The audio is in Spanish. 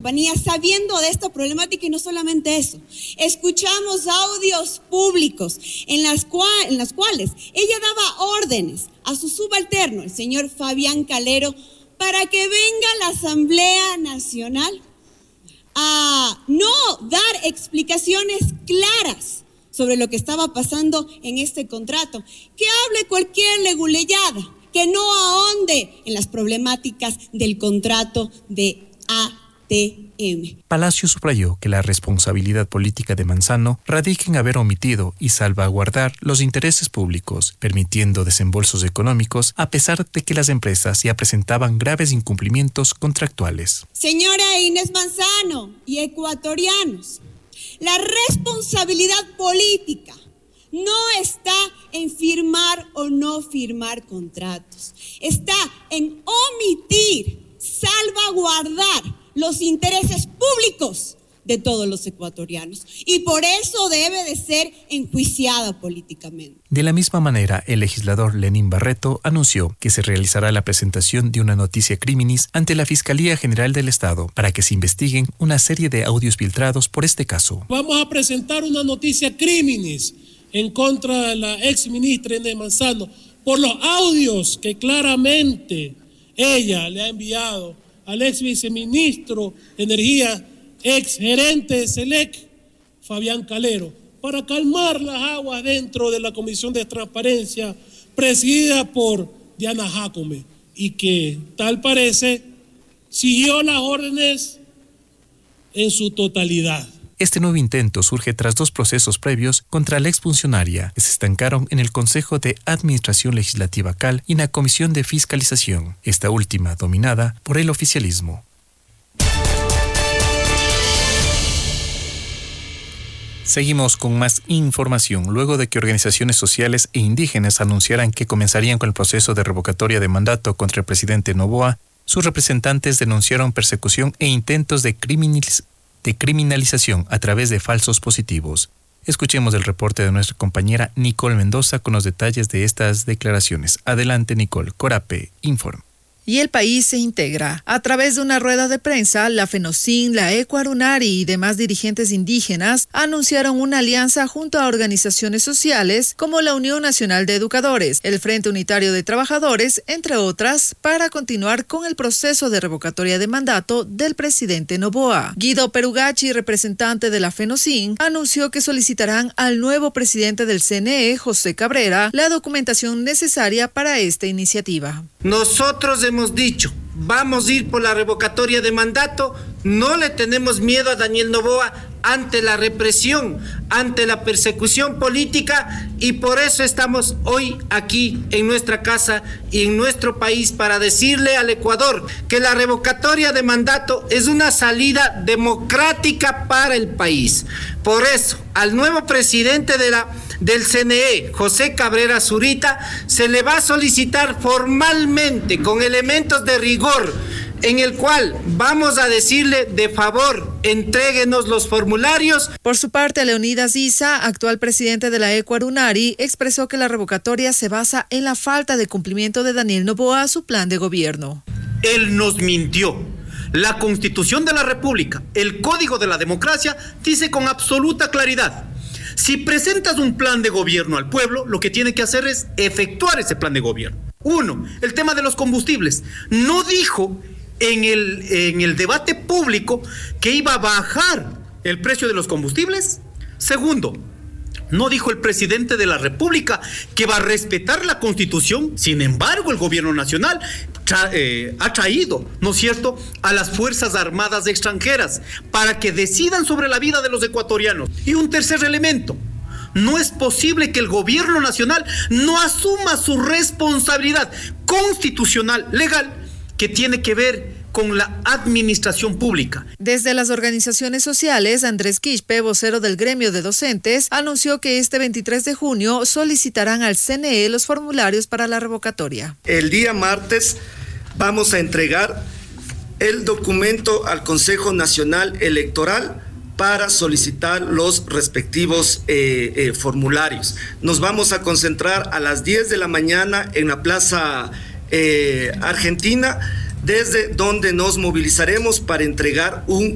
compañía, sabiendo de esta problemática, y no solamente eso. Escuchamos audios públicos en las cuales ella daba órdenes a su subalterno, el señor Fabián Calero, para que venga a la Asamblea Nacional a no dar explicaciones claras sobre lo que estaba pasando en este contrato, que hable cualquier leguleyada, que no ahonde en las problemáticas del contrato de ATM. Palacio subrayó que la responsabilidad política de Manzano radica en haber omitido y salvaguardar los intereses públicos, permitiendo desembolsos económicos a pesar de que las empresas ya presentaban graves incumplimientos contractuales. Señora Inés Manzano y ecuatorianos, la responsabilidad política no está en firmar o no firmar contratos, está en omitir, salvaguardar los intereses públicos de todos los ecuatorianos, y por eso debe de ser enjuiciada políticamente. De la misma manera, el legislador Lenín Barreto anunció que se realizará la presentación de una noticia criminis ante la Fiscalía General del Estado para que se investiguen una serie de audios filtrados por este caso. Vamos a presentar una noticia criminis en contra de la ex ministra Inés Manzano por los audios que claramente ella le ha enviado al ex viceministro de Energía, ex gerente de SELEC, Fabián Calero, para calmar las aguas dentro de la Comisión de Transparencia presidida por Diana Jácome, y que tal parece siguió las órdenes en su totalidad. Este nuevo intento surge tras 2 procesos previos contra la exfuncionaria que se estancaron en el Consejo de Administración Legislativa CAL y en la Comisión de Fiscalización, esta última dominada por el oficialismo. Seguimos con más información. Luego de que organizaciones sociales e indígenas anunciaran que comenzarían con el proceso de revocatoria de mandato contra el presidente Noboa, sus representantes denunciaron persecución e intentos de criminalización a través de falsos positivos. Escuchemos el reporte de nuestra compañera Nicole Mendoza con los detalles de estas declaraciones. Adelante, Nicole. Corape informa. Y el país se integra. A través de una rueda de prensa, la FENOCIN, la Ecuarunari y demás dirigentes indígenas anunciaron una alianza junto a organizaciones sociales como la Unión Nacional de Educadores, el Frente Unitario de Trabajadores, entre otras, para continuar con el proceso de revocatoria de mandato del presidente Noboa. Guido Perugachi, representante de la FENOCIN, anunció que solicitarán al nuevo presidente del CNE, José Cabrera, la documentación necesaria para esta iniciativa. Nosotros hemos dicho, vamos a ir por la revocatoria de mandato, no le tenemos miedo a Daniel Noboa ante la represión, ante la persecución política, y por eso estamos hoy aquí en nuestra casa y en nuestro país para decirle al Ecuador que la revocatoria de mandato es una salida democrática para el país. Por eso, al nuevo presidente del CNE, José Cabrera Zurita, se le va a solicitar formalmente, con elementos de rigor, en el cual vamos a decirle, de favor, entréguenos los formularios. Por su parte, Leonidas Issa, actual presidente de la Ecuarunari, expresó que la revocatoria se basa en la falta de cumplimiento de Daniel Noboa a su plan de gobierno. Él nos mintió. La Constitución de la República, el Código de la Democracia, dice con absoluta claridad: si presentas un plan de gobierno al pueblo, lo que tiene que hacer es efectuar ese plan de gobierno. 1, el tema de los combustibles. No dijo en el debate público que iba a bajar el precio de los combustibles. 2, no dijo el presidente de la República que va a respetar la Constitución. Sin embargo, el gobierno nacional ha traído, ¿no es cierto?, a las Fuerzas Armadas extranjeras para que decidan sobre la vida de los ecuatorianos. Y un tercer elemento: no es posible que el gobierno nacional no asuma su responsabilidad constitucional, legal, que tiene que ver con la administración pública. Desde las organizaciones sociales, Andrés Quispe, vocero del gremio de docentes, anunció que este 23 de junio solicitarán al CNE los formularios para la revocatoria. El día martes vamos a entregar el documento al Consejo Nacional Electoral para solicitar los respectivos formularios. Nos vamos a concentrar a las 10 de la mañana en la Plaza Argentina, desde donde nos movilizaremos para entregar un